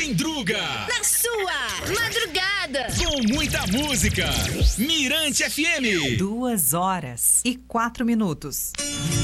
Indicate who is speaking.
Speaker 1: Mendruga.
Speaker 2: Na sua madrugada.
Speaker 1: Com muita música. Mirante FM.
Speaker 3: 2 horas e 4 minutos.